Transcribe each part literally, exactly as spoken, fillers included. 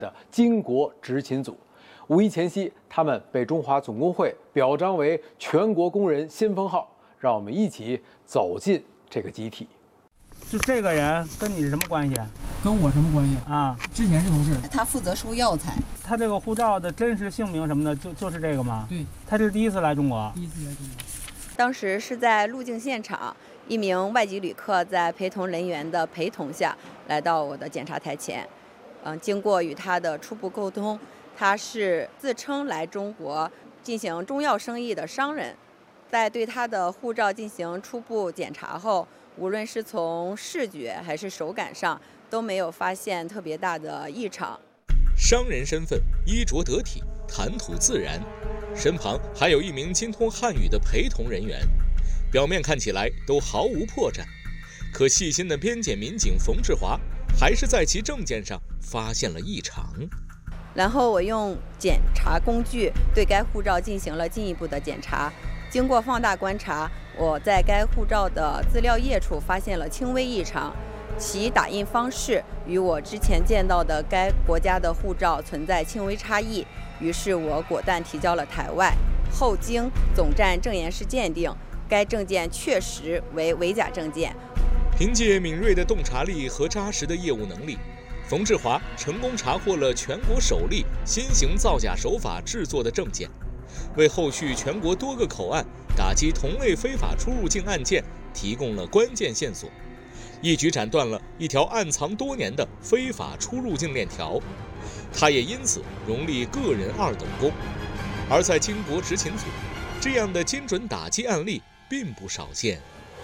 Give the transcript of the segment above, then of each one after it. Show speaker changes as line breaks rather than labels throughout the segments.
的巾帼执勤组。五一前夕，他们被中华总工会表彰为全国工人先锋号。让我们一起走进这个集体。
就这个人跟你是什么关系？
跟我什么关系
啊？
之前是同事。
他负责收药材。
他这个护照的真实姓名什么的，就就是这个吗？
对。
他是第一次来中国。
第一次来中国。
当时是在入境现场，一名外籍旅客在陪同人员的陪同下来到我的检查台前。嗯，经过与他的初步沟通，他是自称来中国进行中药生意的商人。在对他的护照进行初步检查后，无论是从视觉还是手感上，都没有发现特别大的异常。
商人身份，衣着得体，谈吐自然，身旁还有一名精通汉语的陪同人员，表面看起来都毫无破绽，可细心的边检民警冯志华还是在其证件上发现了异常。
然后我用检查工具对该护照进行了进一步的检查。经过放大观察，我在该护照的资料页处发现了轻微异常，其打印方式与我之前见到的该国家的护照存在轻微差异，于是我果断提交了台外。后经总站证验室鉴定，该证件确实为伪假证件。
凭借敏锐的洞察力和扎实的业务能力，冯志华成功查获了全国首例新型造假手法制作的证件，为后续全国多个口岸打击同类非法出入境案件提供了关键线索，一举斩断了一条暗藏多年的非法出入境链条。他也因此荣立个人二等功。而在巾帼执勤组，这样的精准打击案例并不少见。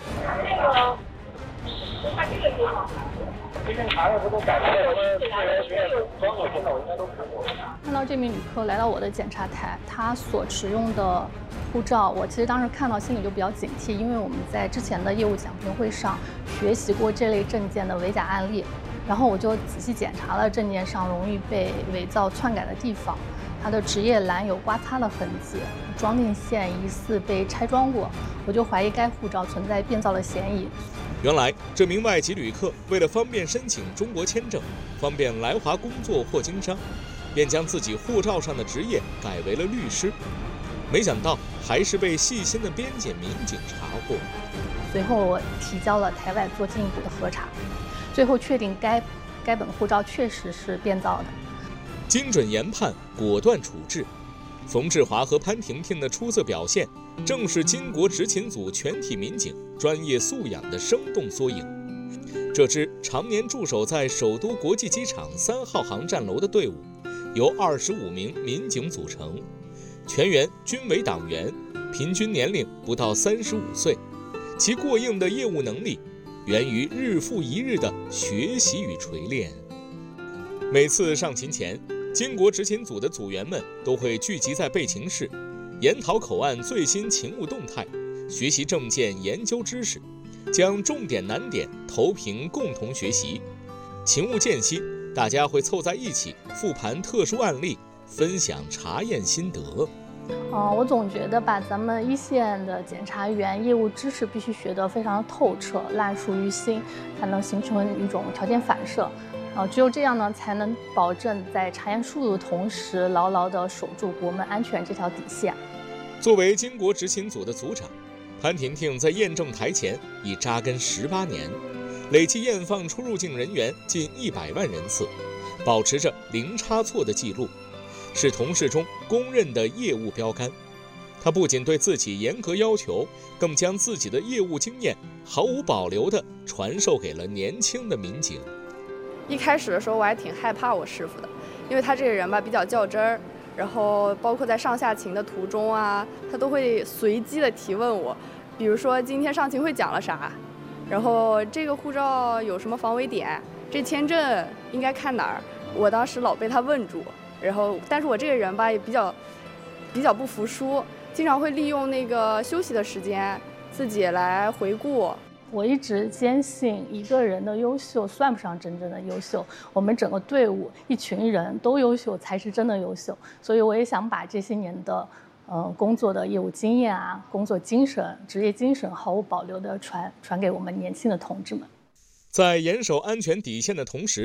看到这名旅客来到我的检查台，他所持用的护照，我其实当时看到心里就比较警惕，因为我们在之前的业务讲评会上学习过这类证件的伪假案例，然后我就仔细检查了证件上容易被伪造篡改的地方，它的职业栏有刮擦的痕迹，装订线疑似被拆装过，我就怀疑该护照存在变造的嫌疑。
原来这名外籍旅客为了方便申请中国签证，方便来华工作或经商，便将自己护照上的职业改为了律师，没想到还是被细心的边检民警查获。
随后我提交了台外做进一步的核查，最后确定该该本护照确实是变造的。
精准研判，果断处置，冯志华和潘婷婷的出色表现，正是巾帼执勤组全体民警专业素养的生动缩影。这支常年驻守在首都国际机场三号航站楼的队伍，由二十五名民警组成，全员均为党员，平均年龄不到三十五岁。其过硬的业务能力，源于日复一日的学习与锤炼。每次上勤前，巾帼执勤组的组员们都会聚集在备勤室，研讨口岸最新勤务动态，学习证件研究知识，将重点难点投屏共同学习。勤务间隙，大家会凑在一起复盘特殊案例，分享查验心得。
嗯，我总觉得吧，咱们一线的检察员业务知识必须学得非常透彻，烂熟于心，才能形成一种条件反射。呃，只有这样呢，才能保证在查验速度的同时，牢牢地守住国门安全这条底线。
作为巾帼执勤组的组长，潘婷婷在验证台前已扎根十八年，累计验放出入境人员近一百万人次，保持着零差错的记录，是同事中公认的业务标杆。他不仅对自己严格要求，更将自己的业务经验毫无保留地传授给了年轻的民警。
一开始的时候我还挺害怕我师傅的，因为他这个人吧比较较真儿，然后包括在上下勤的途中啊，他都会随机的提问我，比如说今天上勤会讲了啥，然后这个护照有什么防伪点，这签证应该看哪儿，我当时老被他问住，然后但是我这个人吧也比较比较不服输，经常会利用那个休息的时间自己来回顾。
我一直坚信，一个人的优秀算不上真正的优秀，我们整个队伍一群人都优秀才是真的优秀。所以我也想把这些年的呃工作的业务经验啊、工作精神、职业精神毫无保留地传传给我们年轻的同志们。
在严守安全底线的同时，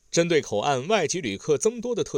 针对口岸外籍旅客增多的特